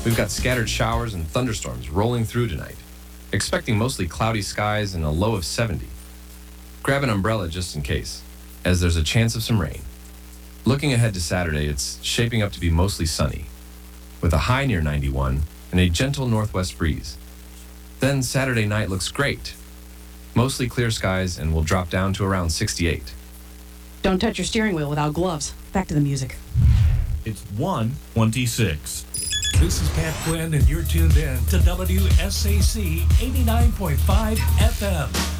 We've got scattered showers and thunderstorms rolling through tonight. Expecting mostly cloudy skies and a low of 70. Grab an umbrella just in case, as there's a chance of some rain. Looking ahead to Saturday, it's shaping up to be mostly sunny, with a high near 91 and a gentle northwest breeze. Then Saturday night looks great. Mostly clear skies and will drop down to around 68. Don't touch your steering wheel without gloves. Back to the music. It's 1:26. This is Pat Quinn, and you're tuned in to WSAC 89.5 FM.